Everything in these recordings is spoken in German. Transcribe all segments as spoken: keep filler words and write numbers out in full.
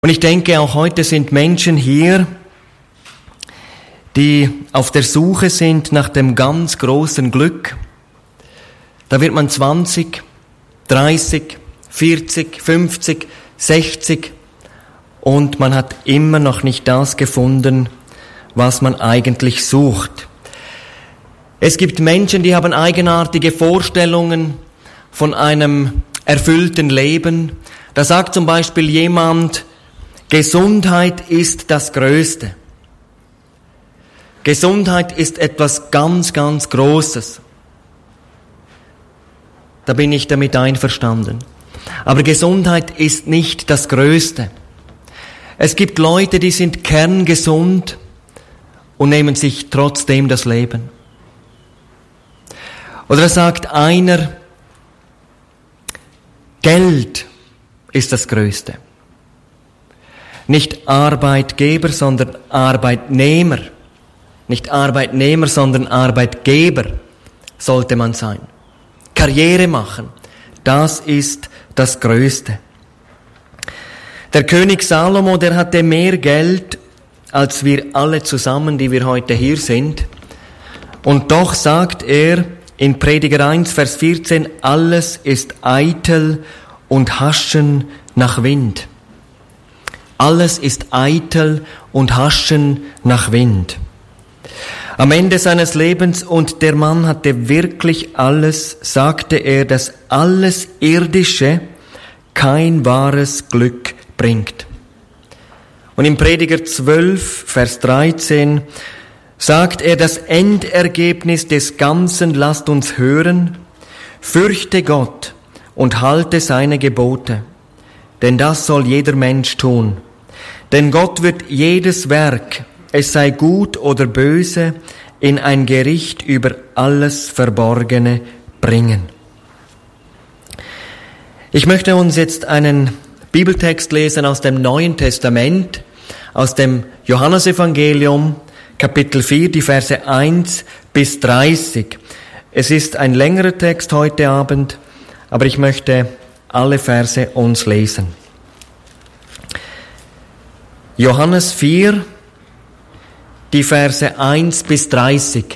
Und ich denke, auch heute sind Menschen hier, die auf der Suche sind nach dem ganz großen Glück. Da wird man zwanzig, dreißig, vierzig, fünfzig, sechzig und man hat immer noch nicht das gefunden, was man eigentlich sucht. Es gibt Menschen, die haben eigenartige Vorstellungen von einem erfüllten Leben. Da sagt zum Beispiel jemand, Gesundheit ist das Größte. Gesundheit ist etwas ganz, ganz Großes. Da bin ich damit einverstanden. Aber Gesundheit ist nicht das Größte. Es gibt Leute, die sind kerngesund und nehmen sich trotzdem das Leben. Oder sagt einer, Geld ist das Größte. Nicht Arbeitgeber, sondern Arbeitnehmer. Nicht Arbeitnehmer, sondern Arbeitgeber sollte man sein. Karriere machen, das ist das Größte. Der König Salomo, der hatte mehr Geld als wir alle zusammen, die wir heute hier sind. Und doch sagt er in Prediger eins, Vers vierzehn, alles ist eitel und Haschen nach Wind. Alles ist eitel und Haschen nach Wind. Am Ende seines Lebens, und der Mann hatte wirklich alles, sagte er, dass alles Irdische kein wahres Glück bringt. Und im Prediger zwölf, Vers dreizehn, sagt er, das Endergebnis des Ganzen lasst uns hören, fürchte Gott und halte seine Gebote, denn das soll jeder Mensch tun. Denn Gott wird jedes Werk, es sei gut oder böse, in ein Gericht über alles Verborgene bringen. Ich möchte uns jetzt einen Bibeltext lesen aus dem Neuen Testament, aus dem Johannesevangelium, Kapitel vier, die Verse eins bis dreißig. Es ist ein längerer Text heute Abend, aber ich möchte alle Verse uns lesen. Johannes vier, die Verse eins bis dreißig.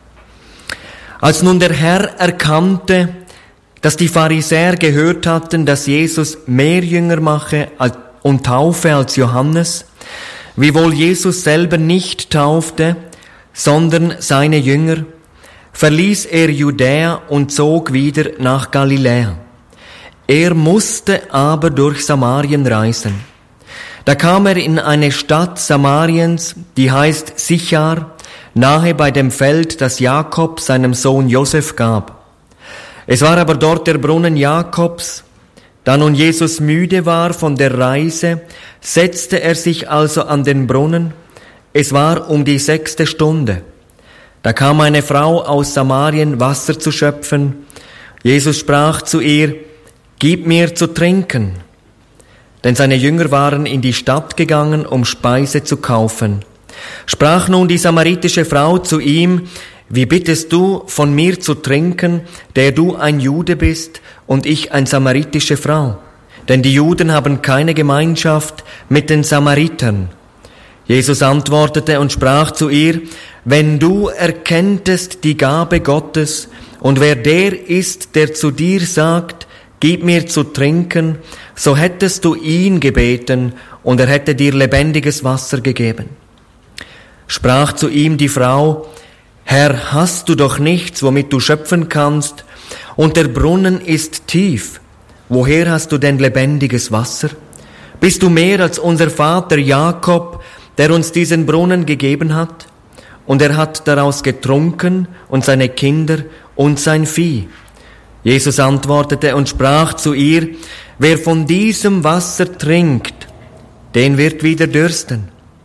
Als nun der Herr erkannte, dass die Pharisäer gehört hatten, dass Jesus mehr Jünger mache und taufe als Johannes, wiewohl Jesus selber nicht taufte, sondern seine Jünger, verließ er Judäa und zog wieder nach Galiläa. Er musste aber durch Samarien reisen. Da kam er in eine Stadt Samariens, die heißt Sichar, nahe bei dem Feld, das Jakob seinem Sohn Josef gab. Es war aber dort der Brunnen Jakobs. Da nun Jesus müde war von der Reise, setzte er sich also an den Brunnen. Es war um die sechste Stunde. Da kam eine Frau aus Samarien, Wasser zu schöpfen. Jesus sprach zu ihr, gib mir zu trinken. Denn seine Jünger waren in die Stadt gegangen, um Speise zu kaufen. Sprach nun die samaritische Frau zu ihm, wie bittest du, von mir zu trinken, der du ein Jude bist und ich eine samaritische Frau? Denn die Juden haben keine Gemeinschaft mit den Samaritern. Jesus antwortete und sprach zu ihr, wenn du erkenntest die Gabe Gottes und wer der ist, der zu dir sagt, gib mir zu trinken, so hättest du ihn gebeten, und er hätte dir lebendiges Wasser gegeben. Sprach zu ihm die Frau, Herr, hast du doch nichts, womit du schöpfen kannst, und der Brunnen ist tief. Woher hast du denn lebendiges Wasser? Bist du mehr als unser Vater Jakob, der uns diesen Brunnen gegeben hat? Und er hat daraus getrunken, und seine Kinder und sein Vieh. Jesus antwortete und sprach zu ihr, wer von diesem Wasser trinkt, den wird wieder dürsten.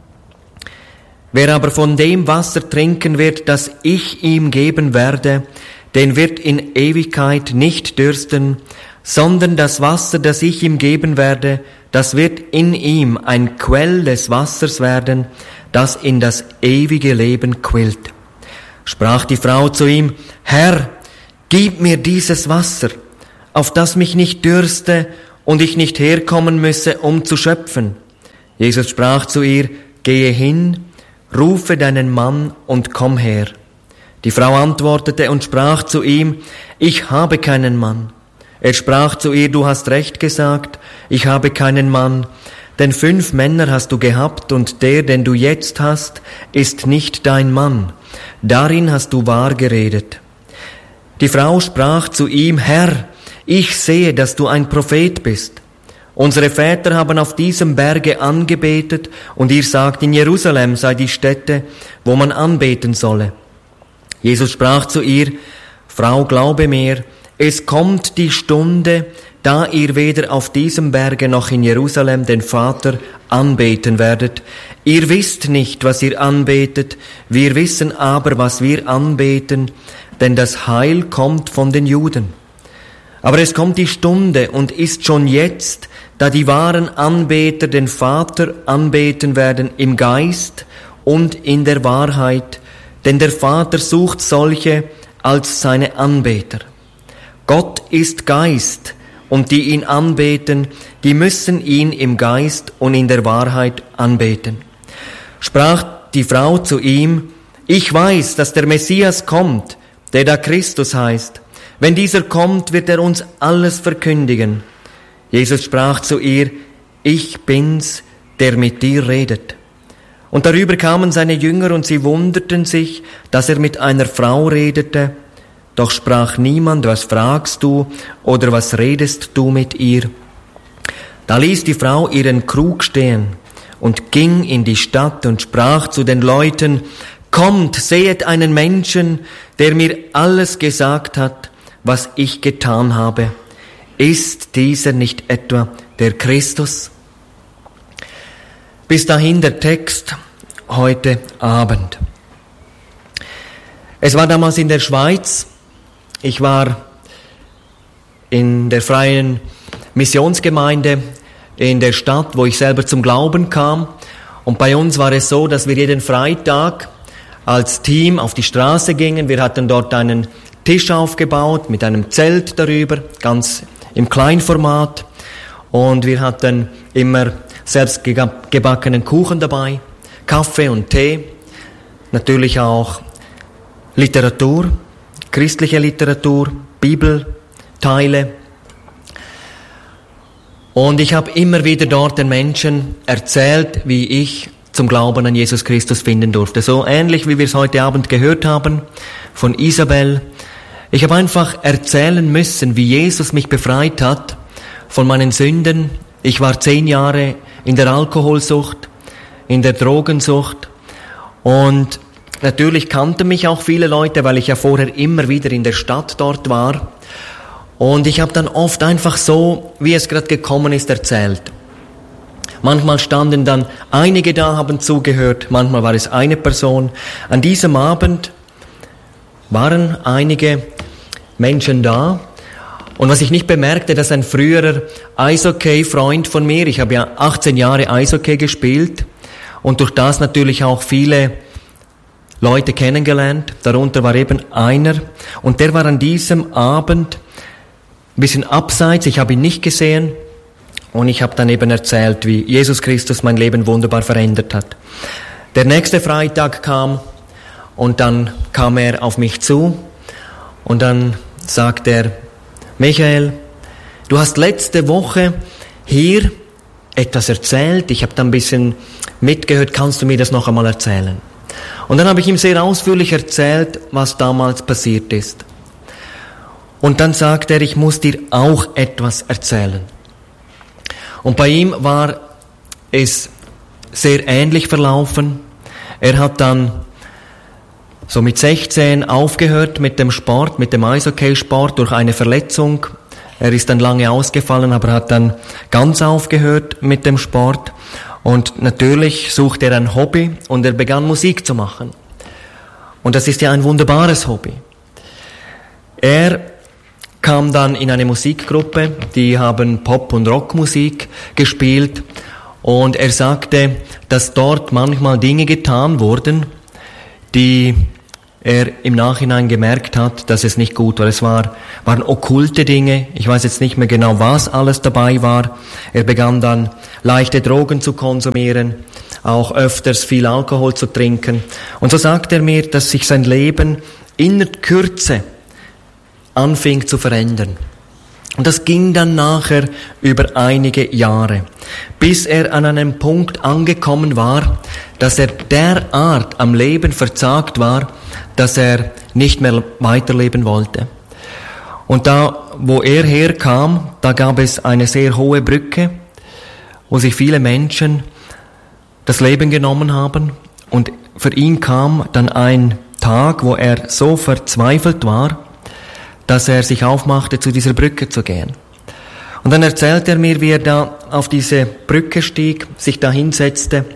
Wer aber von dem Wasser trinken wird, das ich ihm geben werde, den wird in Ewigkeit nicht dürsten, sondern das Wasser, das ich ihm geben werde, das wird in ihm ein Quell des Wassers werden, das in das ewige Leben quillt. Sprach die Frau zu ihm, Herr, gib mir dieses Wasser, auf das mich nicht dürste und ich nicht herkommen müsse, um zu schöpfen. Jesus sprach zu ihr, gehe hin, rufe deinen Mann und komm her. Die Frau antwortete und sprach zu ihm, ich habe keinen Mann. Er sprach zu ihr, du hast recht gesagt, ich habe keinen Mann, denn fünf Männer hast du gehabt und der, den du jetzt hast, ist nicht dein Mann. Darin hast du wahr geredet. Die Frau sprach zu ihm, Herr, ich sehe, dass du ein Prophet bist. Unsere Väter haben auf diesem Berge angebetet und ihr sagt, in Jerusalem sei die Stätte, wo man anbeten solle. Jesus sprach zu ihr, Frau, glaube mir, es kommt die Stunde, da ihr weder auf diesem Berge noch in Jerusalem den Vater anbeten werdet. Ihr wisst nicht, was ihr anbetet, wir wissen aber, was wir anbeten, denn das Heil kommt von den Juden. Aber es kommt die Stunde und ist schon jetzt, da die wahren Anbeter den Vater anbeten werden im Geist und in der Wahrheit, denn der Vater sucht solche als seine Anbeter. Gott ist Geist, und die ihn anbeten, die müssen ihn im Geist und in der Wahrheit anbeten. Sprach die Frau zu ihm, ich weiß, dass der Messias kommt, der da Christus heißt. Wenn dieser kommt, wird er uns alles verkündigen. Jesus sprach zu ihr, ich bin's, der mit dir redet. Und darüber kamen seine Jünger und sie wunderten sich, dass er mit einer Frau redete. Doch sprach niemand, was fragst du oder was redest du mit ihr? Da ließ die Frau ihren Krug stehen und ging in die Stadt und sprach zu den Leuten, kommt, sehet einen Menschen, der mir alles gesagt hat, was ich getan habe. Ist dieser nicht etwa der Christus? Bis dahin der Text heute Abend. Es war damals in der Schweiz. Ich war in der freien Missionsgemeinde in der Stadt, wo ich selber zum Glauben kam. Und bei uns war es so, dass wir jeden Freitag als Team auf die Straße gingen. Wir hatten dort einen Tisch aufgebaut mit einem Zelt darüber, ganz im Kleinformat. Und wir hatten immer selbst gebackenen Kuchen dabei, Kaffee und Tee, natürlich auch Literatur, christliche Literatur, Bibelteile. Und ich habe immer wieder dort den Menschen erzählt, wie ich zum Glauben an Jesus Christus finden durfte. So ähnlich, wie wir es heute Abend gehört haben von Isabel. Ich habe einfach erzählen müssen, wie Jesus mich befreit hat von meinen Sünden. Ich war zehn Jahre in der Alkoholsucht, in der Drogensucht und natürlich kannten mich auch viele Leute, weil ich ja vorher immer wieder in der Stadt dort war. Und ich habe dann oft einfach so, wie es gerade gekommen ist, erzählt. Manchmal standen dann einige da, haben zugehört, manchmal war es eine Person. An diesem Abend waren einige Menschen da. Und was ich nicht bemerkte, dass ein früherer Eishockey-Freund von mir, ich habe ja achtzehn Jahre Eishockey gespielt und durch das natürlich auch viele Leute kennengelernt, darunter war eben einer und der war an diesem Abend ein bisschen abseits, ich habe ihn nicht gesehen und ich habe dann eben erzählt, wie Jesus Christus mein Leben wunderbar verändert hat. Der nächste Freitag kam und dann kam er auf mich zu und dann sagt er, Michael, du hast letzte Woche hier etwas erzählt, ich habe da ein bisschen mitgehört, kannst du mir das noch einmal erzählen? Und dann habe ich ihm sehr ausführlich erzählt, was damals passiert ist. Und dann sagt er, ich muss dir auch etwas erzählen. Und bei ihm war es sehr ähnlich verlaufen. Er hat dann so mit sechzehn aufgehört mit dem Sport, mit dem Eishockeysport durch eine Verletzung. Er ist dann lange ausgefallen, aber hat dann ganz aufgehört mit dem Sport. Und natürlich suchte er ein Hobby und er begann Musik zu machen. Und das ist ja ein wunderbares Hobby. Er kam dann in eine Musikgruppe, die haben Pop- und Rockmusik gespielt. Und er sagte, dass dort manchmal Dinge getan wurden, die er im Nachhinein gemerkt hat, dass es nicht gut war. Es war, waren okkulte Dinge. Ich weiß jetzt nicht mehr genau, was alles dabei war. Er begann dann leichte Drogen zu konsumieren, auch öfters viel Alkohol zu trinken. Und so sagt er mir, dass sich sein Leben in der Kürze anfing zu verändern. Und das ging dann nachher über einige Jahre, bis er an einem Punkt angekommen war, dass er derart am Leben verzagt war, dass er nicht mehr weiterleben wollte. Und da, wo er herkam, da gab es eine sehr hohe Brücke, wo sich viele Menschen das Leben genommen haben. Und für ihn kam dann ein Tag, wo er so verzweifelt war, dass er sich aufmachte, zu dieser Brücke zu gehen. Und dann erzählt er mir, wie er da auf diese Brücke stieg, sich da hinsetzte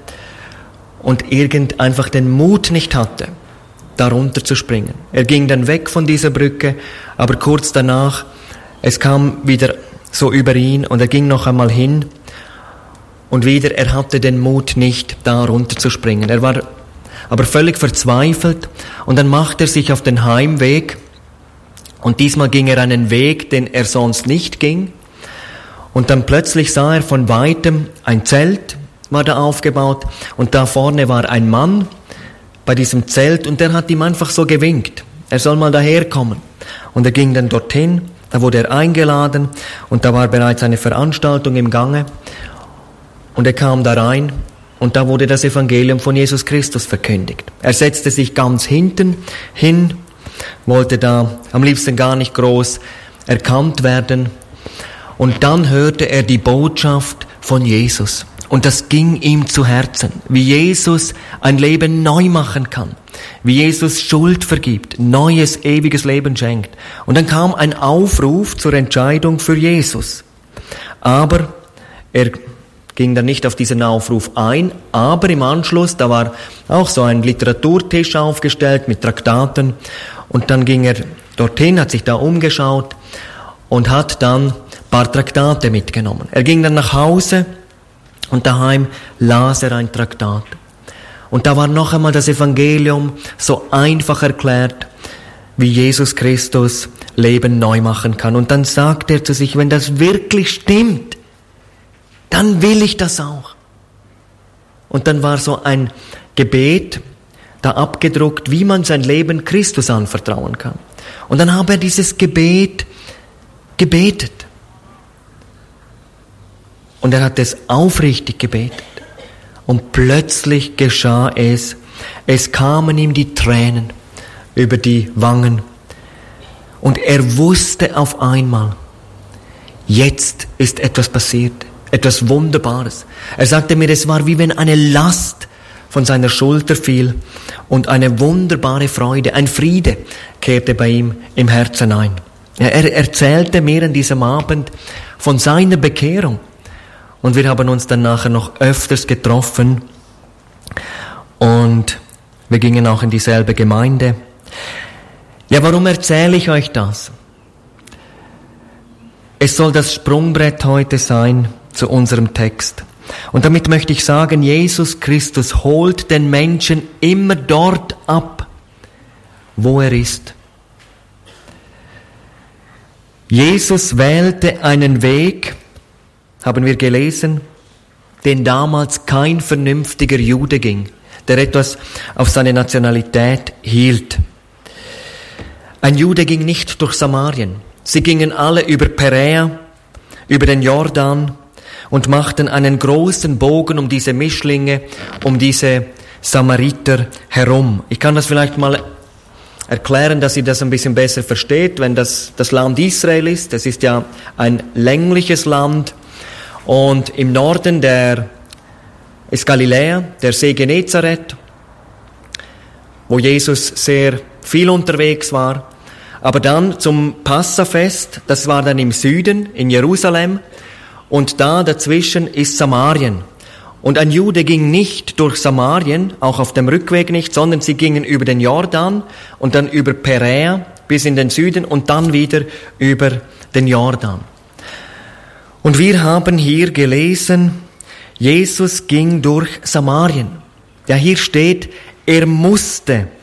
und irgend einfach den Mut nicht hatte, da runter zu springen. Er ging dann weg von dieser Brücke, aber kurz danach, es kam wieder so über ihn und er ging noch einmal hin und wieder, er hatte den Mut nicht, da runter zu springen. Er war aber völlig verzweifelt und dann machte er sich auf den Heimweg. Und diesmal ging er einen Weg, den er sonst nicht ging. Und dann plötzlich sah er von Weitem ein Zelt, war da aufgebaut. Und da vorne war ein Mann bei diesem Zelt und der hat ihm einfach so gewinkt. Er soll mal daherkommen. Und er ging dann dorthin, da wurde er eingeladen und da war bereits eine Veranstaltung im Gange. Und er kam da rein und da wurde das Evangelium von Jesus Christus verkündigt. Er setzte sich ganz hinten hin, wollte da am liebsten gar nicht groß erkannt werden. Und dann hörte er die Botschaft von Jesus. Und das ging ihm zu Herzen, wie Jesus ein Leben neu machen kann, wie Jesus Schuld vergibt, neues, ewiges Leben schenkt. Und dann kam ein Aufruf zur Entscheidung für Jesus. Aber er ging dann nicht auf diesen Aufruf ein, aber im Anschluss, da war auch so ein Literaturtisch aufgestellt mit Traktaten. Und dann ging er dorthin, hat sich da umgeschaut und hat dann ein paar Traktate mitgenommen. Er ging dann nach Hause und daheim las er ein Traktat. Und da war noch einmal das Evangelium so einfach erklärt, wie Jesus Christus Leben neu machen kann. Und dann sagt er zu sich, wenn das wirklich stimmt, dann will ich das auch. Und dann war so ein Gebet da abgedruckt, wie man sein Leben Christus anvertrauen kann. Und dann habe er dieses Gebet gebetet. Und er hat es aufrichtig gebetet. Und plötzlich geschah es. Es kamen ihm die Tränen über die Wangen. Und er wusste auf einmal, jetzt ist etwas passiert. Etwas Wunderbares. Er sagte mir, es war wie wenn eine Last von seiner Schulter fiel und eine wunderbare Freude, ein Friede kehrte bei ihm im Herzen ein. Er erzählte mir an diesem Abend von seiner Bekehrung und wir haben uns dann nachher noch öfters getroffen und wir gingen auch in dieselbe Gemeinde. Ja, warum erzähle ich euch das? Es soll das Sprungbrett heute sein zu unserem Text. Und damit möchte ich sagen, Jesus Christus holt den Menschen immer dort ab, wo er ist. Jesus wählte einen Weg, haben wir gelesen, den damals kein vernünftiger Jude ging, der etwas auf seine Nationalität hielt. Ein Jude ging nicht durch Samarien. Sie gingen alle über Peräa, über den Jordan, und machten einen großen Bogen um diese Mischlinge, um diese Samariter herum. Ich kann das vielleicht mal erklären, dass ihr das ein bisschen besser versteht, wenn das das Land Israel ist. Das ist ja ein längliches Land und im Norden der ist Galiläa, der See Genezareth, wo Jesus sehr viel unterwegs war. Aber dann zum Passafest, das war dann im Süden, in Jerusalem, und da dazwischen ist Samarien. Und ein Jude ging nicht durch Samarien, auch auf dem Rückweg nicht, sondern sie gingen über den Jordan und dann über Peräa bis in den Süden und dann wieder über den Jordan. Und wir haben hier gelesen, Jesus ging durch Samarien. Ja, hier steht, er musste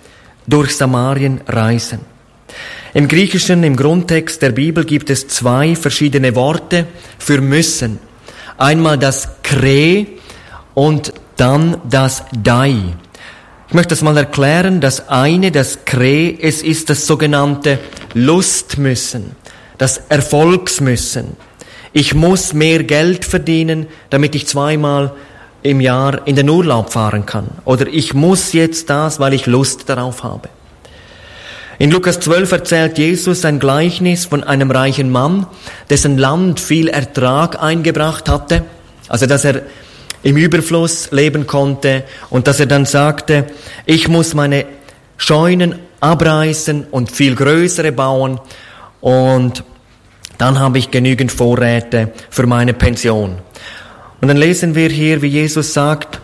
durch Samarien reisen. Im Griechischen, im Grundtext der Bibel gibt es zwei verschiedene Worte für müssen. Einmal das kre und dann das dai. Ich möchte das mal erklären. Das eine, das kre, es ist das sogenannte Lustmüssen, das Erfolgsmüssen. Ich muss mehr Geld verdienen, damit ich zweimal im Jahr in den Urlaub fahren kann. Oder ich muss jetzt das, weil ich Lust darauf habe. In Lukas zwölf erzählt Jesus ein Gleichnis von einem reichen Mann, dessen Land viel Ertrag eingebracht hatte, also dass er im Überfluss leben konnte und dass er dann sagte, ich muss meine Scheunen abreißen und viel größere bauen und dann habe ich genügend Vorräte für meine Pension. Und dann lesen wir hier, wie Jesus sagt,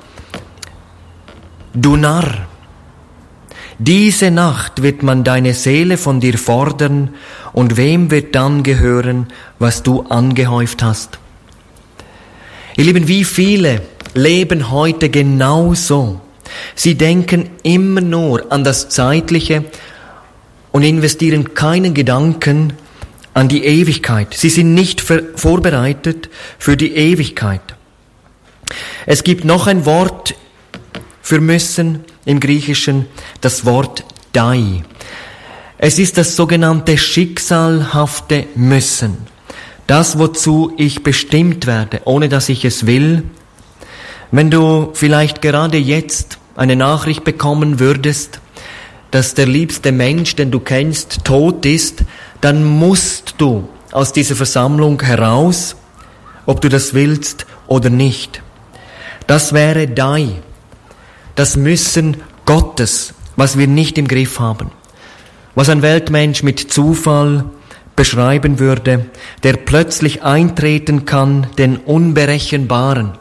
du Narr, diese Nacht wird man deine Seele von dir fordern und wem wird dann gehören, was du angehäuft hast? Ihr Lieben, wie viele leben heute genauso? Sie denken immer nur an das Zeitliche und investieren keinen Gedanken an die Ewigkeit. Sie sind nicht ver- vorbereitet für die Ewigkeit. Es gibt noch ein Wort für müssen im Griechischen, das Wort dai. Es ist das sogenannte schicksalhafte Müssen. Das, wozu ich bestimmt werde, ohne dass ich es will. Wenn du vielleicht gerade jetzt eine Nachricht bekommen würdest, dass der liebste Mensch, den du kennst, tot ist, dann musst du aus dieser Versammlung heraus, ob du das willst oder nicht. Das wäre dai, das Müssen Gottes, was wir nicht im Griff haben. Was ein Weltmensch mit Zufall beschreiben würde, der plötzlich eintreten kann, den Unberechenbaren.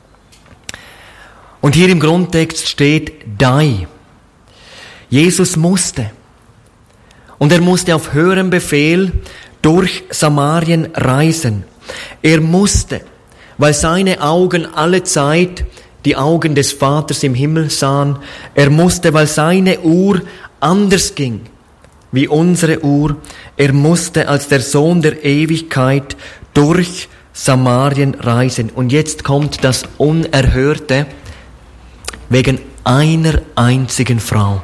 Und hier im Grundtext steht dai. Jesus musste. Und er musste auf höherem Befehl durch Samarien reisen. Er musste, weil seine Augen alle Zeit die Augen des Vaters im Himmel sahen. Er musste, weil seine Uhr anders ging wie unsere Uhr. Er musste als der Sohn der Ewigkeit durch Samarien reisen. Und jetzt kommt das Unerhörte, wegen einer einzigen Frau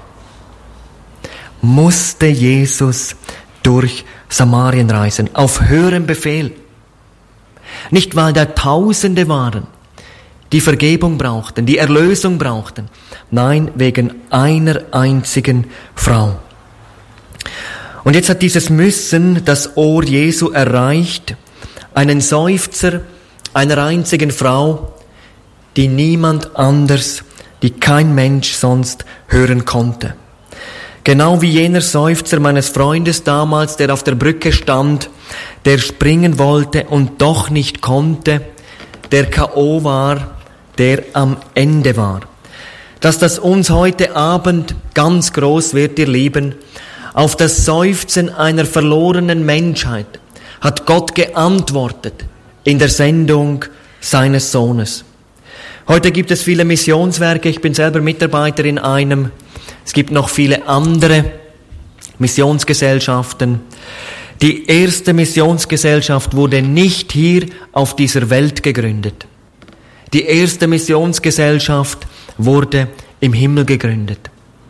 musste Jesus durch Samarien reisen, auf höherem Befehl. Nicht, weil da Tausende waren, die Vergebung brauchten, die Erlösung brauchten. Nein, wegen einer einzigen Frau. Und jetzt hat dieses Müssen das Ohr Jesu erreicht, einen Seufzer einer einzigen Frau, die niemand anders, die kein Mensch sonst hören konnte. Genau wie jener Seufzer meines Freundes damals, der auf der Brücke stand, der springen wollte und doch nicht konnte, der K O war, der am Ende war. Dass das uns heute Abend ganz groß wird, ihr Lieben, auf das Seufzen einer verlorenen Menschheit hat Gott geantwortet in der Sendung seines Sohnes. Heute gibt es viele Missionswerke, ich bin selber Mitarbeiter in einem. Es gibt noch viele andere Missionsgesellschaften. Die erste Missionsgesellschaft wurde nicht hier auf dieser Welt gegründet. Die erste Missionsgesellschaft wurde im Himmel gegründet.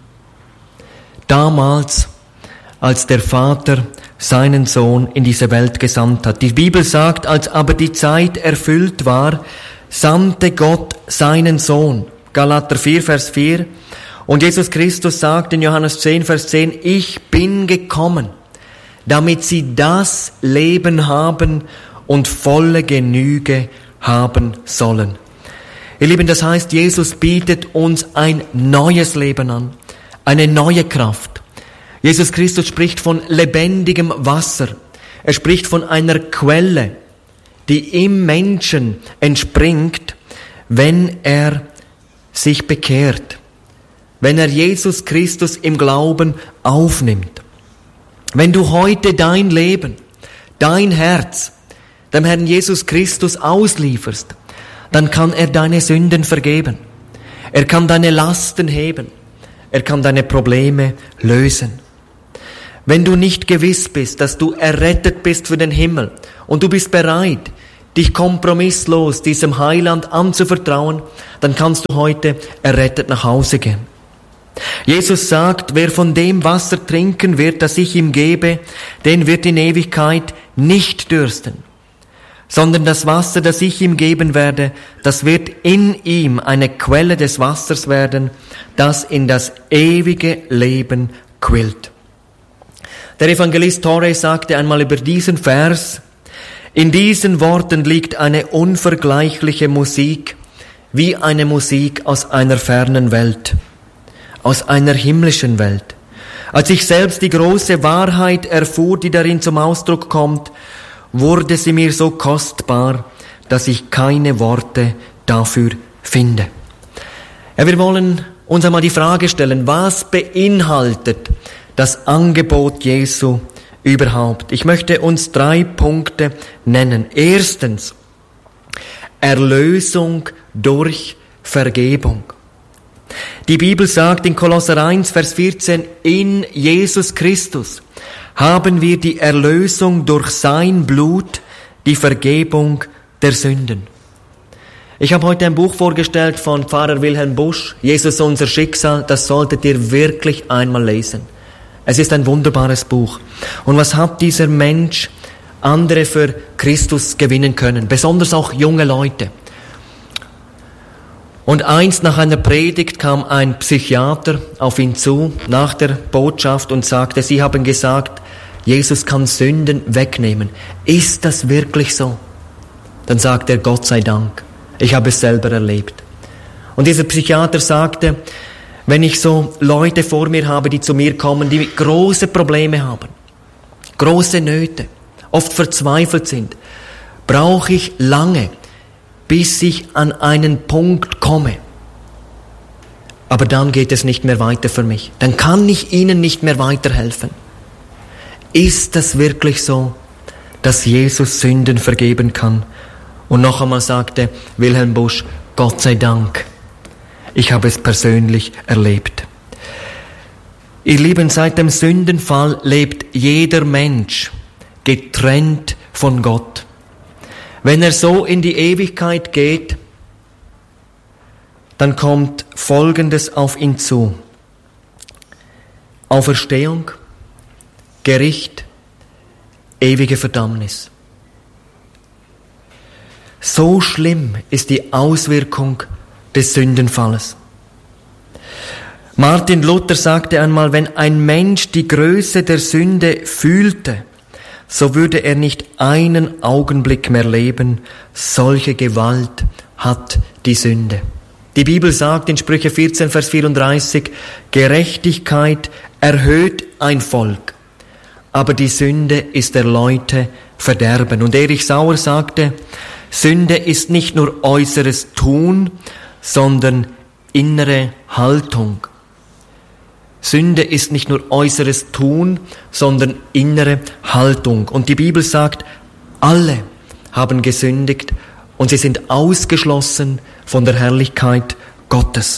Damals, als der Vater seinen Sohn in diese Welt gesandt hat. Die Bibel sagt, als aber die Zeit erfüllt war, sandte Gott seinen Sohn. Galater vier, Vers vier. Und Jesus Christus sagt in Johannes zehn, Vers zehn, ich bin gekommen, damit sie das Leben haben und volle Genüge haben sollen. Ihr Lieben, das heißt, Jesus bietet uns ein neues Leben an, eine neue Kraft. Jesus Christus spricht von lebendigem Wasser. Er spricht von einer Quelle, die im Menschen entspringt, wenn er sich bekehrt, wenn er Jesus Christus im Glauben aufnimmt. Wenn du heute dein Leben, dein Herz dem Herrn Jesus Christus auslieferst, dann kann er deine Sünden vergeben. Er kann deine Lasten heben. er kann deine Probleme lösen. Wenn du nicht gewiss bist, dass du errettet bist für den Himmel und du bist bereit, dich kompromisslos diesem Heiland anzuvertrauen, dann kannst du heute errettet nach Hause gehen. Jesus sagt, wer von dem Wasser trinken wird, das ich ihm gebe, den wird in Ewigkeit nicht dürsten, sondern das Wasser, das ich ihm geben werde, das wird in ihm eine Quelle des Wassers werden, das in das ewige Leben quillt. Der Evangelist Torrey sagte einmal über diesen Vers, in diesen Worten liegt eine unvergleichliche Musik, wie eine Musik aus einer fernen Welt, aus einer himmlischen Welt. Als ich selbst die große Wahrheit erfuhr, die darin zum Ausdruck kommt, wurde sie mir so kostbar, dass ich keine Worte dafür finde. Ja, wir wollen uns einmal die Frage stellen, was beinhaltet das Angebot Jesu überhaupt? Ich möchte uns drei Punkte nennen. Erstens, Erlösung durch Vergebung. Die Bibel sagt in Kolosser eins, Vers vierzehn, in Jesus Christus haben wir die Erlösung durch sein Blut, die Vergebung der Sünden. Ich habe heute ein Buch vorgestellt von Pfarrer Wilhelm Busch, Jesus unser Schicksal, das solltet ihr wirklich einmal lesen. Es ist ein wunderbares Buch. Und was hat dieser Mensch andere für Christus gewinnen können? Besonders auch junge Leute. Und einst nach einer Predigt kam ein Psychiater auf ihn zu, nach der Botschaft, und sagte, Sie haben gesagt, Jesus kann Sünden wegnehmen. Ist das wirklich so? Dann sagte er, Gott sei Dank, ich habe es selber erlebt. Und dieser Psychiater sagte, wenn ich so Leute vor mir habe, die zu mir kommen, die große Probleme haben, große Nöte, oft verzweifelt sind, brauche ich lange, bis ich an einen Punkt komme. Aber dann geht es nicht mehr weiter für mich. Dann kann ich ihnen nicht mehr weiterhelfen. Ist das wirklich so, dass Jesus Sünden vergeben kann? Und noch einmal sagte Wilhelm Busch, Gott sei Dank, ich habe es persönlich erlebt. Ihr Lieben, seit dem Sündenfall lebt jeder Mensch getrennt von Gott. Wenn er so in die Ewigkeit geht, dann kommt Folgendes auf ihn zu. Auferstehung, Gericht, ewige Verdammnis. So schlimm ist die Auswirkung des Sündenfalles. Martin Luther sagte einmal, wenn ein Mensch die Größe der Sünde fühlte, so würde er nicht einen Augenblick mehr leben. Solche Gewalt hat die Sünde. Die Bibel sagt in Sprüche vierzehn, Vers vierunddreißig, Gerechtigkeit erhöht ein Volk, aber die Sünde ist der Leute Verderben. Und Erich Sauer sagte, Sünde ist nicht nur äußeres Tun, sondern innere Haltung. Sünde ist nicht nur äußeres Tun, sondern innere Haltung. Und die Bibel sagt, alle haben gesündigt und sie sind ausgeschlossen von der Herrlichkeit Gottes.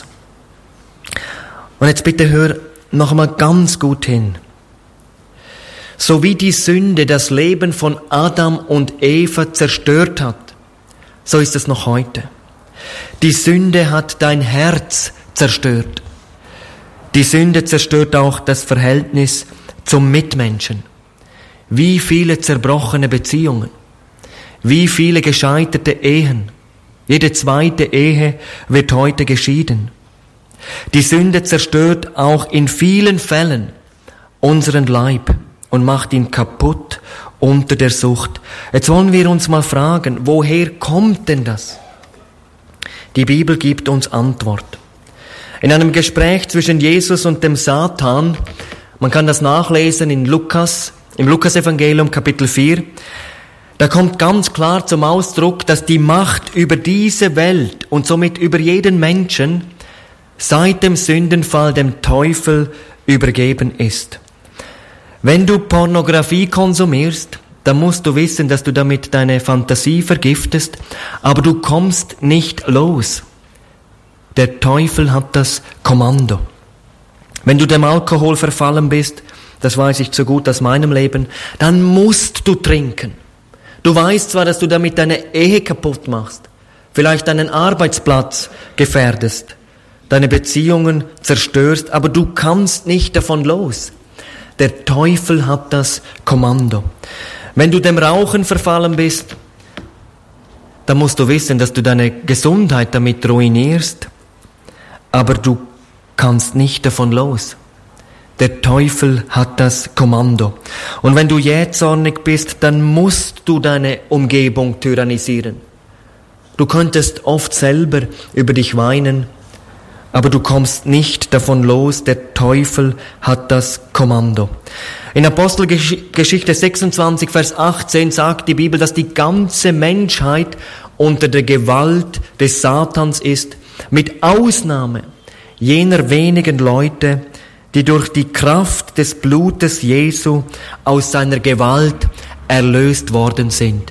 Und jetzt bitte hör noch einmal ganz gut hin. So wie die Sünde das Leben von Adam und Eva zerstört hat, so ist es noch heute. Die Sünde hat dein Herz zerstört. Die Sünde zerstört auch das Verhältnis zum Mitmenschen. Wie viele zerbrochene Beziehungen, wie viele gescheiterte Ehen. Jede zweite Ehe wird heute geschieden. Die Sünde zerstört auch in vielen Fällen unseren Leib und macht ihn kaputt unter der Sucht. Jetzt wollen wir uns mal fragen, woher kommt denn das? Die Bibel gibt uns Antwort. In einem Gespräch zwischen Jesus und dem Satan, man kann das nachlesen in Lukas, im Lukas-Evangelium Kapitel vier, da kommt ganz klar zum Ausdruck, dass die Macht über diese Welt und somit über jeden Menschen seit dem Sündenfall dem Teufel übergeben ist. Wenn du Pornografie konsumierst, dann musst du wissen, dass du damit deine Fantasie vergiftest, aber du kommst nicht los. Der Teufel hat das Kommando. Wenn du dem Alkohol verfallen bist, das weiß ich so gut aus meinem Leben, dann musst du trinken. Du weißt zwar, dass du damit deine Ehe kaputt machst, vielleicht deinen Arbeitsplatz gefährdest, deine Beziehungen zerstörst, aber du kannst nicht davon los. Der Teufel hat das Kommando. Wenn du dem Rauchen verfallen bist, dann musst du wissen, dass du deine Gesundheit damit ruinierst, aber du kannst nicht davon los. Der Teufel hat das Kommando. Und wenn du jähzornig bist, dann musst du deine Umgebung tyrannisieren. Du könntest oft selber über dich weinen, aber du kommst nicht davon los. Der Teufel hat das Kommando. In Apostelgeschichte sechsundzwanzig, Vers achtzehn sagt die Bibel, dass die ganze Menschheit unter der Gewalt des Satans ist, mit Ausnahme jener wenigen Leute, die durch die Kraft des Blutes Jesu aus seiner Gewalt erlöst worden sind.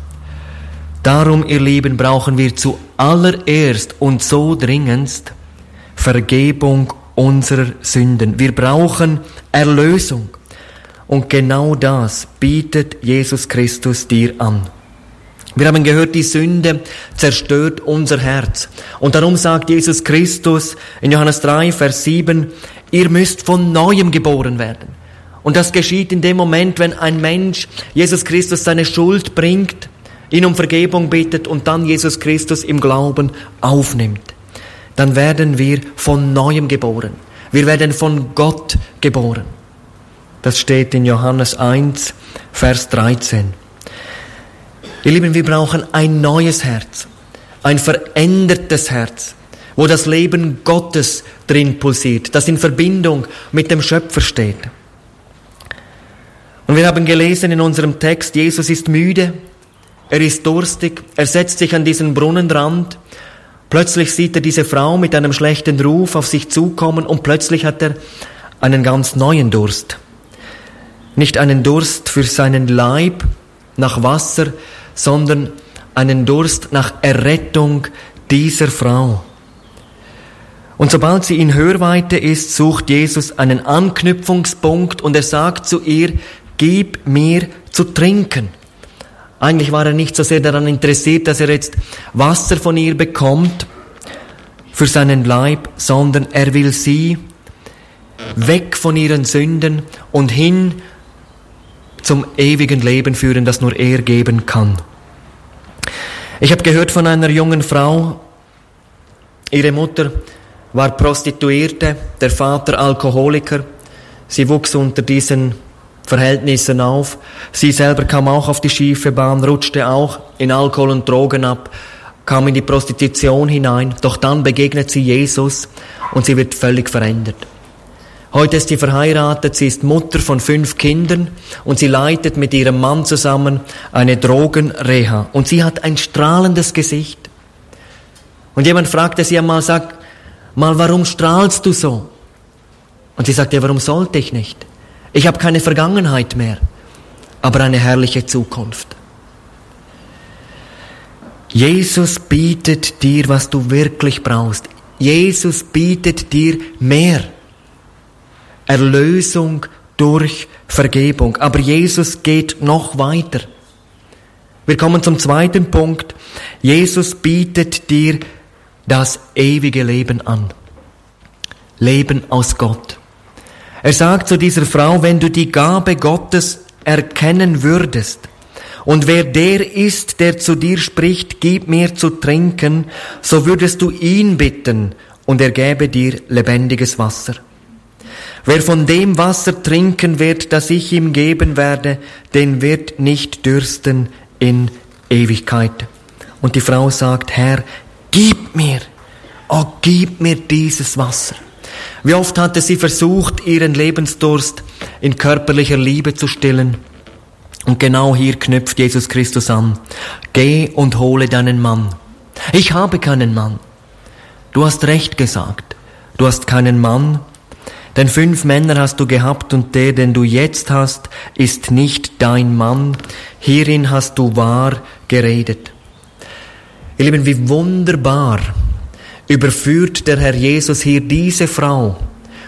Darum, ihr Lieben, brauchen wir zuallererst und so dringendst Vergebung unserer Sünden. Wir brauchen Erlösung. Und genau das bietet Jesus Christus dir an. Wir haben gehört, die Sünde zerstört unser Herz. Und darum sagt Jesus Christus in Johannes drei, Vers sieben, ihr müsst von Neuem geboren werden. Und das geschieht in dem Moment, wenn ein Mensch Jesus Christus seine Schuld bringt, ihn um Vergebung bittet und dann Jesus Christus im Glauben aufnimmt. Dann werden wir von Neuem geboren. Wir werden von Gott geboren. Das steht in Johannes eins, Vers dreizehn. Ihr Lieben, wir brauchen ein neues Herz, ein verändertes Herz, wo das Leben Gottes drin pulsiert, das in Verbindung mit dem Schöpfer steht. Und wir haben gelesen in unserem Text, Jesus ist müde, er ist durstig, er setzt sich an diesen Brunnenrand, plötzlich sieht er diese Frau mit einem schlechten Ruf auf sich zukommen und plötzlich hat er einen ganz neuen Durst. Nicht einen Durst für seinen Leib nach Wasser, sondern einen Durst nach Errettung dieser Frau. Und sobald sie in Hörweite ist, sucht Jesus einen Anknüpfungspunkt und er sagt zu ihr, gib mir zu trinken. Eigentlich war er nicht so sehr daran interessiert, dass er jetzt Wasser von ihr bekommt für seinen Leib, sondern er will sie weg von ihren Sünden und hin zum ewigen Leben führen, das nur er geben kann. Ich habe gehört von einer jungen Frau, ihre Mutter war Prostituierte, der Vater Alkoholiker. Sie wuchs unter diesen Verhältnissen auf. Sie selber kam auch auf die schiefe Bahn, rutschte auch in Alkohol und Drogen ab, kam in die Prostitution hinein. Doch dann begegnet sie Jesus und sie wird völlig verändert. Heute ist sie verheiratet, sie ist Mutter von fünf Kindern und sie leitet mit ihrem Mann zusammen eine Drogenreha. Und sie hat ein strahlendes Gesicht. Und jemand fragte sie einmal, sag mal, warum strahlst du so? Und sie sagte, ja, warum sollte ich nicht? Ich habe keine Vergangenheit mehr, aber eine herrliche Zukunft. Jesus bietet dir, was du wirklich brauchst. Jesus bietet dir mehr. Erlösung durch Vergebung. Aber Jesus geht noch weiter. Wir kommen zum zweiten Punkt. Jesus bietet dir das ewige Leben an. Leben aus Gott. Er sagt zu dieser Frau, wenn du die Gabe Gottes erkennen würdest und wer der ist, der zu dir spricht, gib mir zu trinken, so würdest du ihn bitten und er gäbe dir lebendiges Wasser. Wer von dem Wasser trinken wird, das ich ihm geben werde, den wird nicht dürsten in Ewigkeit. Und die Frau sagt, Herr, gib mir, oh, gib mir dieses Wasser. Wie oft hatte sie versucht, ihren Lebensdurst in körperlicher Liebe zu stillen. Und genau hier knüpft Jesus Christus an. Geh und hole deinen Mann. Ich habe keinen Mann. Du hast recht gesagt. Du hast keinen Mann. Denn fünf Männer hast du gehabt und der, den du jetzt hast, ist nicht dein Mann. Hierin hast du wahr geredet. Ihr Lieben, wie wunderbar überführt der Herr Jesus hier diese Frau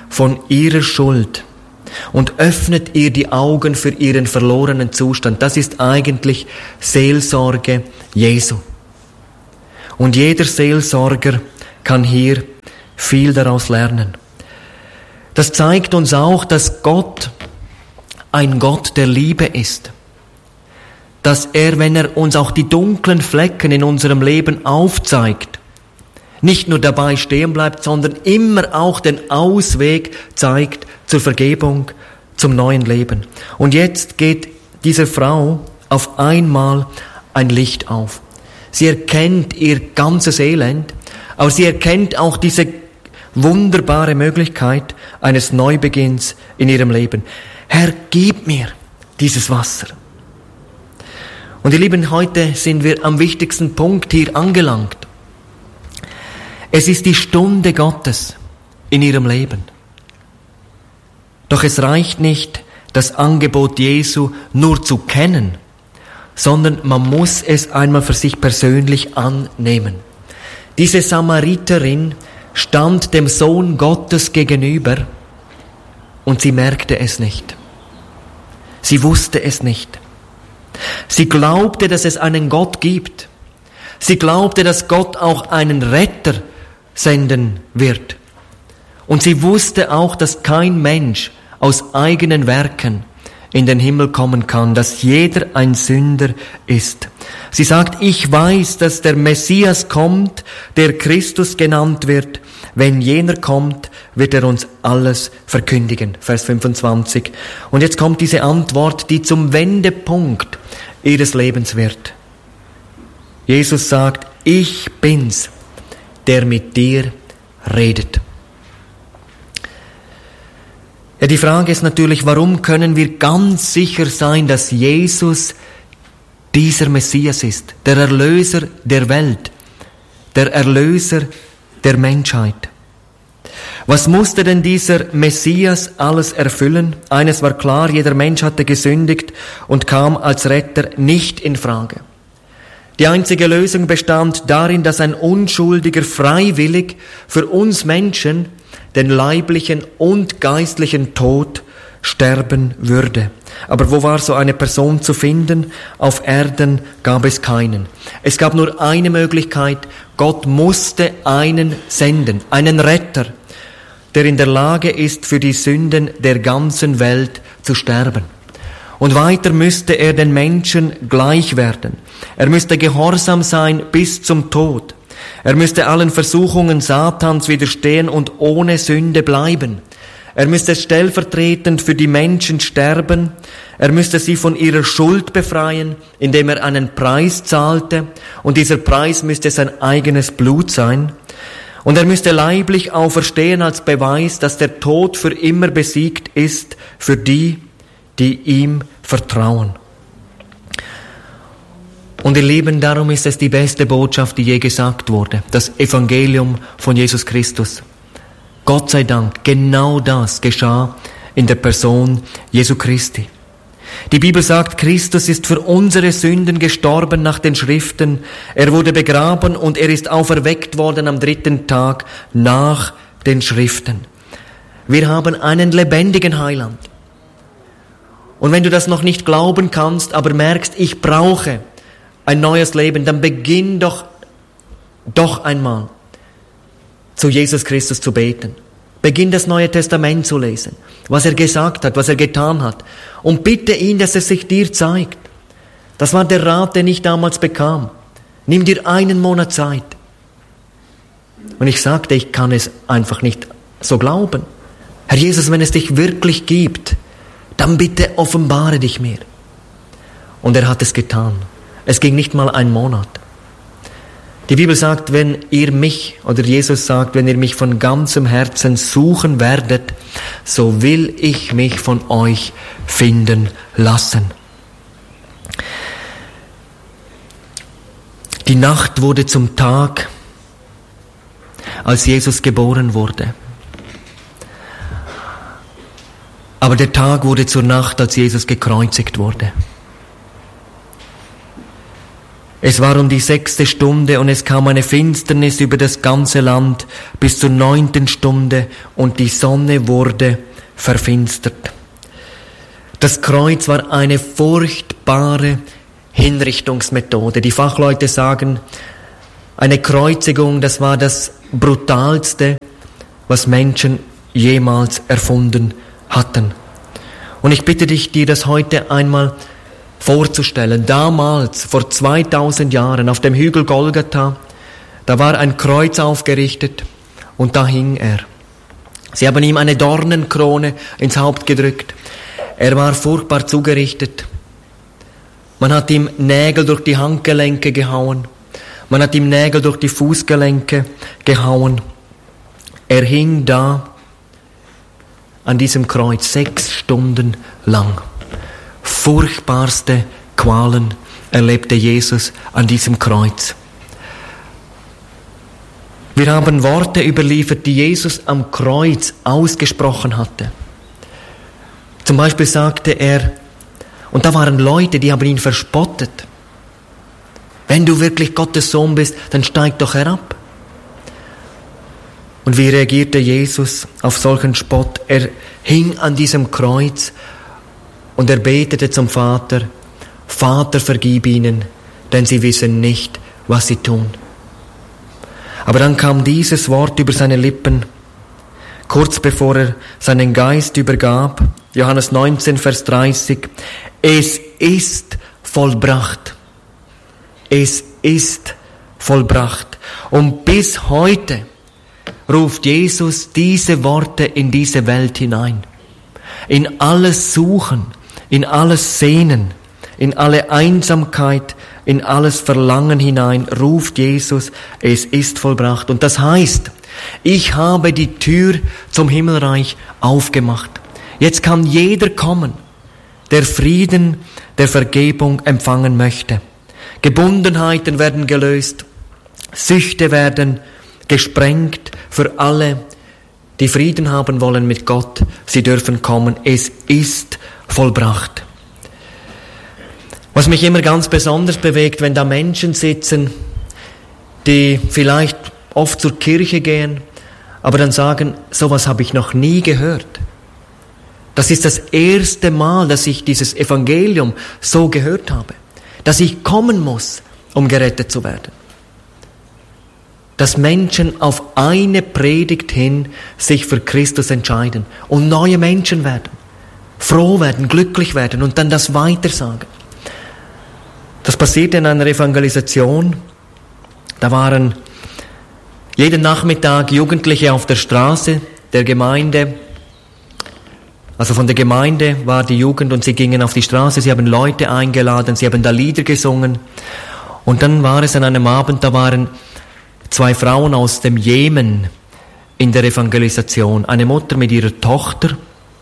von ihrer Schuld und öffnet ihr die Augen für ihren verlorenen Zustand. Das ist eigentlich Seelsorge Jesu. Und jeder Seelsorger kann hier viel daraus lernen. Das zeigt uns auch, dass Gott ein Gott der Liebe ist. Dass er, wenn er uns auch die dunklen Flecken in unserem Leben aufzeigt, nicht nur dabei stehen bleibt, sondern immer auch den Ausweg zeigt zur Vergebung, zum neuen Leben. Und jetzt geht dieser Frau auf einmal ein Licht auf. Sie erkennt ihr ganzes Elend, aber sie erkennt auch diese wunderbare Möglichkeit eines Neubeginns in ihrem Leben. Herr, gib mir dieses Wasser. Und ihr Lieben, heute sind wir am wichtigsten Punkt hier angelangt. Es ist die Stunde Gottes in ihrem Leben. Doch es reicht nicht, das Angebot Jesu nur zu kennen, sondern man muss es einmal für sich persönlich annehmen. Diese Samariterin stand dem Sohn Gottes gegenüber und sie merkte es nicht. Sie wusste es nicht. Sie glaubte, dass es einen Gott gibt. Sie glaubte, dass Gott auch einen Retter senden wird. Und sie wusste auch, dass kein Mensch aus eigenen Werken in den Himmel kommen kann, dass jeder ein Sünder ist. Sie sagt, ich weiß, dass der Messias kommt, der Christus genannt wird. Wenn jener kommt, wird er uns alles verkündigen. Vers fünfundzwanzig. Und jetzt kommt diese Antwort, die zum Wendepunkt ihres Lebens wird. Jesus sagt, ich bin's, der mit dir redet. Ja, die Frage ist natürlich, warum können wir ganz sicher sein, dass Jesus dieser Messias ist, der Erlöser der Welt, der Erlöser der Menschheit? Was musste denn dieser Messias alles erfüllen? Eines war klar, jeder Mensch hatte gesündigt und kam als Retter nicht in Frage. Die einzige Lösung bestand darin, dass ein Unschuldiger freiwillig für uns Menschen den leiblichen und geistlichen Tod sterben würde. Aber wo war so eine Person zu finden? Auf Erden gab es keinen. Es gab nur eine Möglichkeit. Gott musste einen senden, einen Retter, der in der Lage ist, für die Sünden der ganzen Welt zu sterben. Und weiter müsste er den Menschen gleich werden. Er müsste gehorsam sein bis zum Tod. Er müsste allen Versuchungen Satans widerstehen und ohne Sünde bleiben. Er müsste stellvertretend für die Menschen sterben. Er müsste sie von ihrer Schuld befreien, indem er einen Preis zahlte. Und dieser Preis müsste sein eigenes Blut sein. Und er müsste leiblich auferstehen als Beweis, dass der Tod für immer besiegt ist für die, die ihm vertrauen. Und ihr Lieben, darum ist es die beste Botschaft, die je gesagt wurde, das Evangelium von Jesus Christus. Gott sei Dank, genau das geschah in der Person Jesu Christi. Die Bibel sagt, Christus ist für unsere Sünden gestorben nach den Schriften. Er wurde begraben und er ist auferweckt worden am dritten Tag nach den Schriften. Wir haben einen lebendigen Heiland. Und wenn du das noch nicht glauben kannst, aber merkst, ich brauche ein neues Leben, dann beginn doch, doch einmal zu Jesus Christus zu beten. Beginn das Neue Testament zu lesen, was er gesagt hat, was er getan hat. Und bitte ihn, dass er sich dir zeigt. Das war der Rat, den ich damals bekam. Nimm dir einen Monat Zeit. Und ich sagte, ich kann es einfach nicht so glauben. Herr Jesus, wenn es dich wirklich gibt, dann bitte offenbare dich mir. Und er hat es getan. Es ging nicht mal ein Monat. Die Bibel sagt, wenn ihr mich, oder Jesus sagt, wenn ihr mich von ganzem Herzen suchen werdet, so will ich mich von euch finden lassen. Die Nacht wurde zum Tag, als Jesus geboren wurde. Aber der Tag wurde zur Nacht, als Jesus gekreuzigt wurde. Es war um die sechste Stunde und es kam eine Finsternis über das ganze Land bis zur neunten Stunde und die Sonne wurde verfinstert. Das Kreuz war eine furchtbare Hinrichtungsmethode. Die Fachleute sagen, eine Kreuzigung, das war das Brutalste, was Menschen jemals erfunden hatten. Und ich bitte dich, dir das heute einmal vorzustellen. Damals, vor zweitausend Jahren, auf dem Hügel Golgatha, da war ein Kreuz aufgerichtet und da hing er. Sie haben ihm eine Dornenkrone ins Haupt gedrückt. Er war furchtbar zugerichtet. Man hat ihm Nägel durch die Handgelenke gehauen. Man hat ihm Nägel durch die Fußgelenke gehauen. Er hing da an diesem Kreuz sechs Stunden lang. Furchtbarste Qualen erlebte Jesus an diesem Kreuz. Wir haben Worte überliefert, die Jesus am Kreuz ausgesprochen hatte. Zum Beispiel sagte er, und da waren Leute, die haben ihn verspottet. Wenn du wirklich Gottes Sohn bist, dann steig doch herab. Und wie reagierte Jesus auf solchen Spott? Er hing an diesem Kreuz und er betete zum Vater, Vater, vergib ihnen, denn sie wissen nicht, was sie tun. Aber dann kam dieses Wort über seine Lippen, kurz bevor er seinen Geist übergab, Johannes neunzehn, Vers dreißig, es ist vollbracht. Es ist vollbracht. Und bis heute ruft Jesus diese Worte in diese Welt hinein. In alles Suchen, in alles Sehnen, in alle Einsamkeit, in alles Verlangen hinein ruft Jesus, es ist vollbracht. Und das heißt, ich habe die Tür zum Himmelreich aufgemacht. Jetzt kann jeder kommen, der Frieden, der Vergebung empfangen möchte. Gebundenheiten werden gelöst, Süchte werden gesprengt für alle, die Frieden haben wollen mit Gott. Sie dürfen kommen. Es ist vollbracht. Was mich immer ganz besonders bewegt, wenn da Menschen sitzen, die vielleicht oft zur Kirche gehen, aber dann sagen, sowas habe ich noch nie gehört. Das ist das erste Mal, dass ich dieses Evangelium so gehört habe. Dass ich kommen muss, um gerettet zu werden. Dass Menschen auf eine Predigt hin sich für Christus entscheiden und neue Menschen werden, froh werden, glücklich werden und dann das weitersagen. Das passierte in einer Evangelisation. Da waren jeden Nachmittag Jugendliche auf der Straße der Gemeinde. Also von der Gemeinde war die Jugend und sie gingen auf die Straße, sie haben Leute eingeladen, sie haben da Lieder gesungen. Und dann war es an einem Abend, da waren zwei Frauen aus dem Jemen in der Evangelisation, eine Mutter mit ihrer Tochter.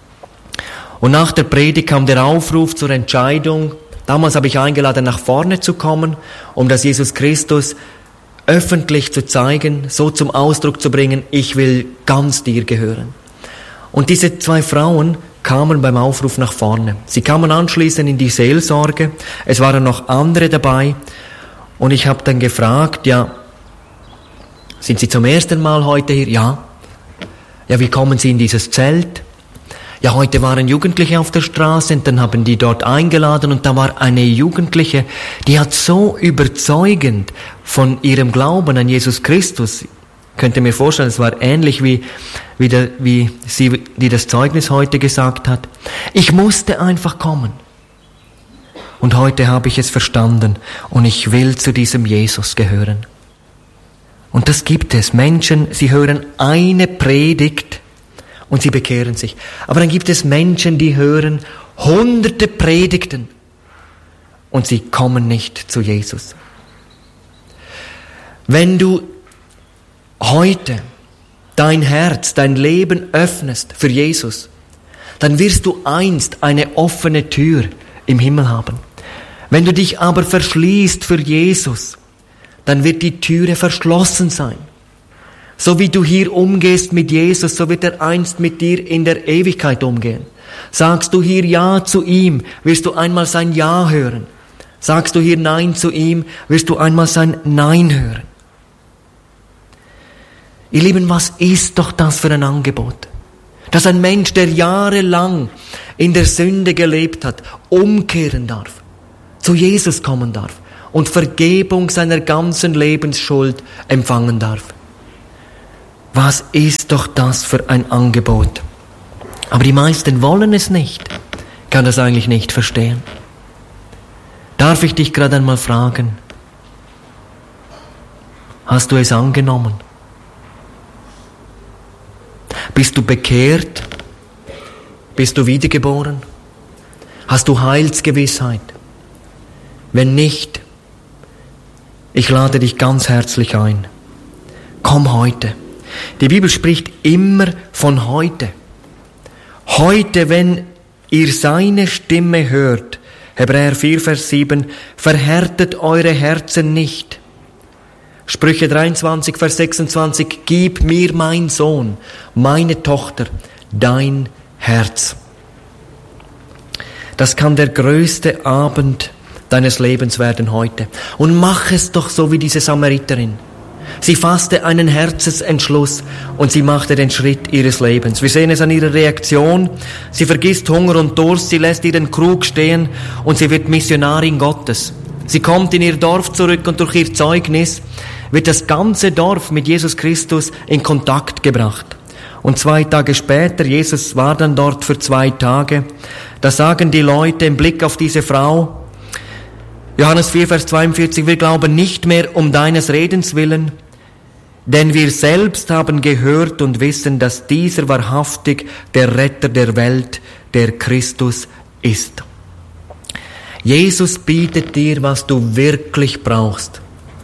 Und nach der Predigt kam der Aufruf zur Entscheidung. Damals habe ich eingeladen, nach vorne zu kommen, um das Jesus Christus öffentlich zu zeigen, so zum Ausdruck zu bringen, ich will ganz dir gehören. Und diese zwei Frauen kamen beim Aufruf nach vorne. Sie kamen anschließend in die Seelsorge. Es waren noch andere dabei. Und ich habe dann gefragt, ja, sind Sie zum ersten Mal heute hier? Ja. Ja, wie kommen Sie in dieses Zelt? Ja, heute waren Jugendliche auf der Straße und dann haben die dort eingeladen und da war eine Jugendliche, die hat so überzeugend von ihrem Glauben an Jesus Christus, könnt ihr mir vorstellen, es war ähnlich wie, wie, der, wie sie, die das Zeugnis heute gesagt hat. Ich musste einfach kommen. Und heute habe ich es verstanden und ich will zu diesem Jesus gehören. Und das gibt es. Menschen, sie hören eine Predigt und sie bekehren sich. Aber dann gibt es Menschen, die hören hunderte Predigten und sie kommen nicht zu Jesus. Wenn du heute dein Herz, dein Leben öffnest für Jesus, dann wirst du einst eine offene Tür im Himmel haben. Wenn du dich aber verschließt für Jesus, dann wird die Türe verschlossen sein. So wie du hier umgehst mit Jesus, so wird er einst mit dir in der Ewigkeit umgehen. Sagst du hier Ja zu ihm, wirst du einmal sein Ja hören. Sagst du hier Nein zu ihm, wirst du einmal sein Nein hören. Ihr Lieben, was ist doch das für ein Angebot? Dass ein Mensch, der jahrelang in der Sünde gelebt hat, umkehren darf, zu Jesus kommen darf und Vergebung seiner ganzen Lebensschuld empfangen darf. Was ist doch das für ein Angebot? Aber die meisten wollen es nicht. Ich kann das eigentlich nicht verstehen. Darf ich dich gerade einmal fragen, hast du es angenommen? Bist du bekehrt? Bist du wiedergeboren? Hast du Heilsgewissheit? Wenn nicht, ich lade dich ganz herzlich ein. Komm heute. Die Bibel spricht immer von heute. Heute, wenn ihr seine Stimme hört, Hebräer vier, Vers sieben, verhärtet eure Herzen nicht. Sprüche dreiundzwanzig, Vers sechsundzwanzig, gib mir, mein Sohn, meine Tochter, dein Herz. Das kann der größte Abend deines Lebens werden heute. Und mach es doch so wie diese Samariterin. Sie fasste einen Herzensentschluss und sie machte den Schritt ihres Lebens. Wir sehen es an ihrer Reaktion. Sie vergisst Hunger und Durst, sie lässt ihren Krug stehen und sie wird Missionarin Gottes. Sie kommt in ihr Dorf zurück und durch ihr Zeugnis wird das ganze Dorf mit Jesus Christus in Kontakt gebracht. Und zwei Tage später, Jesus war dann dort für zwei Tage, da sagen die Leute im Blick auf diese Frau, Johannes vier, Vers zweiundvierzig, wir glauben nicht mehr um deines Redens willen, denn wir selbst haben gehört und wissen, dass dieser wahrhaftig der Retter der Welt, der Christus ist. Jesus bietet dir, was du wirklich brauchst.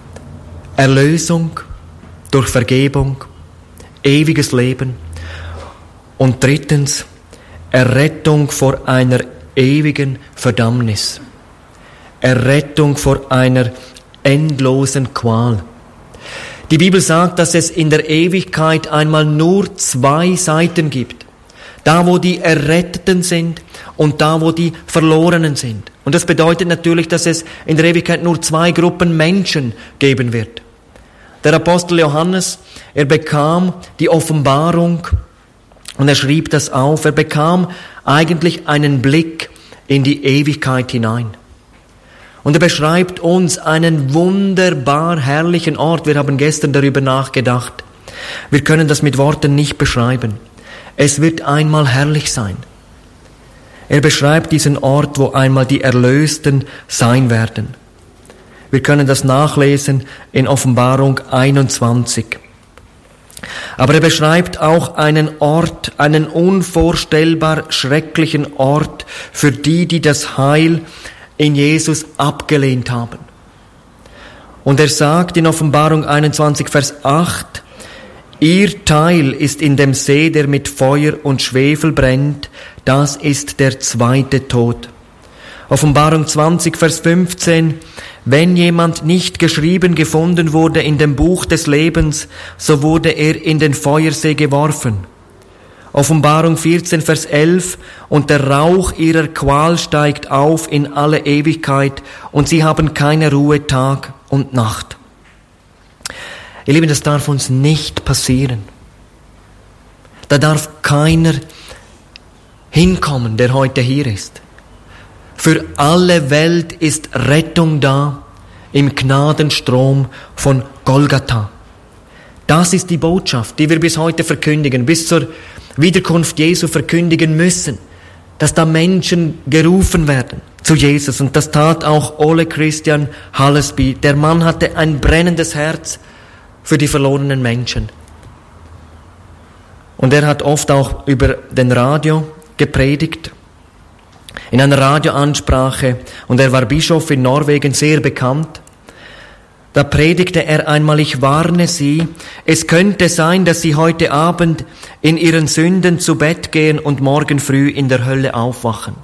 Erlösung durch Vergebung, ewiges Leben und drittens Errettung vor einer ewigen Verdammnis. Errettung vor einer endlosen Qual. Die Bibel sagt, dass es in der Ewigkeit einmal nur zwei Seiten gibt. Da, wo die Erretteten sind und da, wo die Verlorenen sind. Und das bedeutet natürlich, dass es in der Ewigkeit nur zwei Gruppen Menschen geben wird. Der Apostel Johannes, er bekam die Offenbarung und er schrieb das auf. Er bekam eigentlich einen Blick in die Ewigkeit hinein. Und er beschreibt uns einen wunderbar herrlichen Ort. Wir haben gestern darüber nachgedacht. Wir können das mit Worten nicht beschreiben. Es wird einmal herrlich sein. Er beschreibt diesen Ort, wo einmal die Erlösten sein werden. Wir können das nachlesen in Offenbarung einundzwanzig. Aber er beschreibt auch einen Ort, einen unvorstellbar schrecklichen Ort für die, die das Heil in Jesus abgelehnt haben. Und er sagt in Offenbarung einundzwanzig, Vers acht, ihr Teil ist in dem See, der mit Feuer und Schwefel brennt, das ist der zweite Tod. Offenbarung zwanzig, Vers fünfzehn, wenn jemand nicht geschrieben gefunden wurde in dem Buch des Lebens, so wurde er in den Feuersee geworfen. Offenbarung vierzehn, Vers elf, und der Rauch ihrer Qual steigt auf in alle Ewigkeit, und sie haben keine Ruhe Tag und Nacht. Ihr Lieben, das darf uns nicht passieren. Da darf keiner hinkommen, der heute hier ist. Für alle Welt ist Rettung da im Gnadenstrom von Golgatha. Das ist die Botschaft, die wir bis heute verkündigen, bis zur Wiederkunft Jesu verkündigen müssen, dass da Menschen gerufen werden zu Jesus. Und das tat auch Ole Christian Hallesby. Der Mann hatte ein brennendes Herz für die verlorenen Menschen. Und er hat oft auch über den Radio gepredigt, in einer Radioansprache. Und er war Bischof in Norwegen, sehr bekannt. Da predigte er einmal, ich warne Sie, es könnte sein, dass Sie heute Abend in Ihren Sünden zu Bett gehen und morgen früh in der Hölle aufwachen.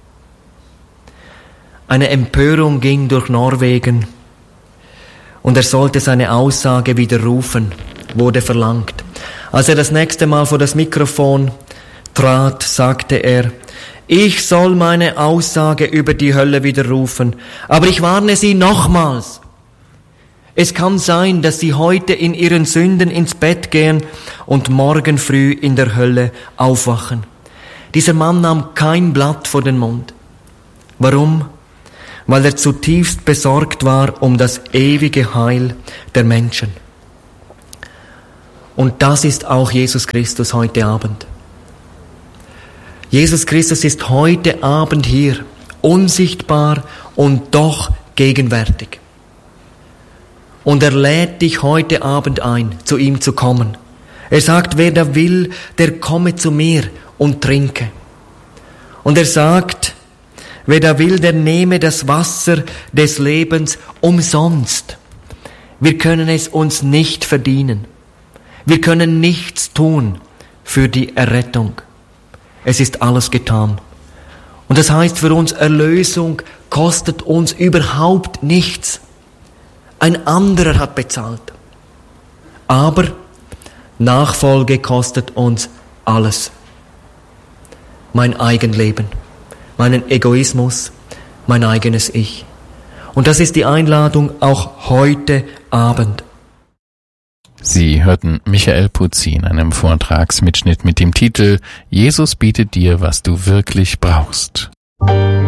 Eine Empörung ging durch Norwegen und er sollte seine Aussage widerrufen, wurde verlangt. Als er das nächste Mal vor das Mikrofon trat, sagte er, ich soll meine Aussage über die Hölle widerrufen. Aber ich warne Sie nochmals. Es kann sein, dass Sie heute in Ihren Sünden ins Bett gehen und morgen früh in der Hölle aufwachen. Dieser Mann nahm kein Blatt vor den Mund. Warum? Weil er zutiefst besorgt war um das ewige Heil der Menschen. Und das ist auch Jesus Christus heute Abend. Jesus Christus ist heute Abend hier, unsichtbar und doch gegenwärtig. Und er lädt dich heute Abend ein, zu ihm zu kommen. Er sagt, wer da will, der komme zu mir und trinke. Und er sagt, wer da will, der nehme das Wasser des Lebens umsonst. Wir können es uns nicht verdienen. Wir können nichts tun für die Errettung. Es ist alles getan. Und das heißt für uns, Erlösung kostet uns überhaupt nichts. Ein anderer hat bezahlt. Aber Nachfolge kostet uns alles. Mein Eigenleben, meinen Egoismus, mein eigenes Ich. Und das ist die Einladung auch heute Abend. Sie hörten Michael Putzi in einem Vortragsmitschnitt mit dem Titel Jesus bietet dir, was du wirklich brauchst.